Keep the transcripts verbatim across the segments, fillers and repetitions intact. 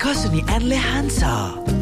Kasuni and Lehansa.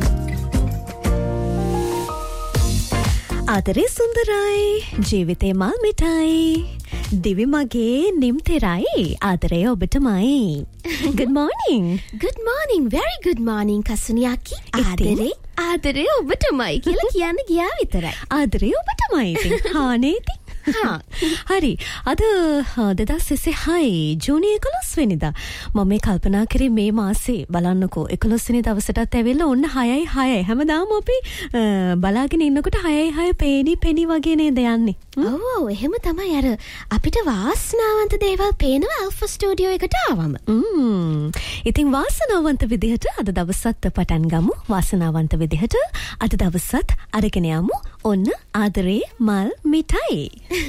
ආදරේ සුන්දරයි ජීවිතේ මල් මිටයි දිවි මගේ නිම්තරයි ආදරේ ඔබටමයි. Good morning. Good morning. Very good morning කසුනියකි. ආදරේ ආදරේ ඔබටමයි කියලා කියන්න ගියා විතරයි. ආදරේ ඔබටමයි ඉතින්. හානේ ඉතින්. හා හරි අද දෙදස් විසිහය ජූනි එකොළොස් වෙනිදා මම මේ කල්පනා කරේ මේ මාසේ බලන්නකෝ එකොළොස් වෙනි දවසටත් ඇවිල්ලා ඔන්න හයයි හයයි හැමදාම අපි බලාගෙන ඉන්නකොට හයයි හය පේනි පෙනි වගේ නේද යන්නේ. ඔව් ඔව් එහෙම තමයි අර අපිට වාසනාවන්ත දේවල් පේනවා ඇල්ෆා ස්ටුඩියෝ එකට ආවම. ම්ම් ඉතින් වාසනාවන්ත විදිහට අද දවසත් පටන් ගමු. වාසනාවන්ත විදිහට අද දවසත් අරගෙන යමු ඔන්න ආදරේ මල් මිටයි.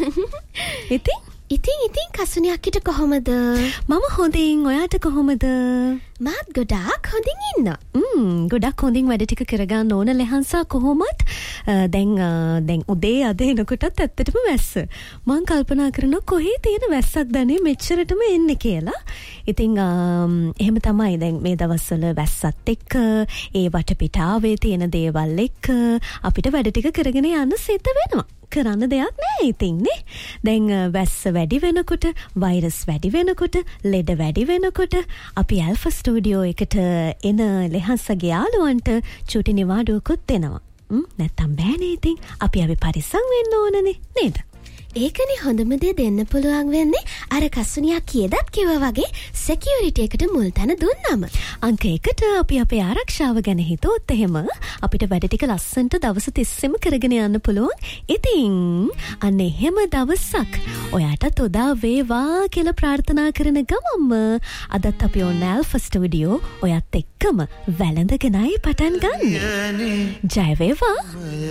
ඉතින් ඉතින් ඉතින් කසුනියක්කිට කොහොමද? මම හොඳින්. ඔයාට කොහොමද? මාත් ගොඩාක් හොඳින් ඉන්නවා. ම්ම් ගොඩක් හොඳින් වැඩ ටික කරගන්න ඕන ලෙහන්සා කොහොමත් දැන් දැන් උදේ අද එනකොටත් ඇත්තටම වැස්ස. මං කල්පනා කරනවා කොහේ තියෙන වැස්සක් දන්නේ මෙච්චරටම එන්නේ කියලා. ඉතින් එහෙම තමයි දැන් මේ දවස්වල වැස්සත් එක්ක ඒ වටපිටාවේ තියෙන දේවල් එක්ක අපිට වැඩ ටික කරගෙන යන්න සිද්ධ වෙනවා. කරන්න දෙයක් නෑ ඉතින් නේ. දැන් වැස්ස වැඩි වෙනකොට වෛරස් වැඩි වෙනකොට ලෙඩ වැඩි වෙනකොට අපි ඇල්ෆා ස්ටුඩියෝ එකට එන ලෙහන්සගේ යාළුවන්ට චුටි නිවාඩුවකුත් දෙනවා. නැත්තම් බෑනේ ඉතින් අපි අපි පරිස්සම් වෙන්න ඕනනේ නේද? ඒකනේ හොඳම දේ දෙන්න පුළුවන් වෙන්නේ අර කසුනියක් කියදත් කිව්වා වගේ සිකියුරිටි එකට මුල් තැන දුන්නම. අංක එකට අපි අපේ ආරක්ෂාව ගැන හිතුවොත් එහෙම අපිට වැඩ ටික ලස්සනට දවස් තිස්සෙම කරගෙන යන්න පුළුවන්. ඉතින් අන්න එහෙම දවසක් ඔයාටත් උදා වේවා කියලා ප්‍රාර්ථනා කරන ගමම්ම අදත් අපි ඔන්න ඇල්ෆා ස්ටුඩියෝ ඔයත් එක්කම වැළඳගෙනයි පටන් ගන්න. ජය වේවා.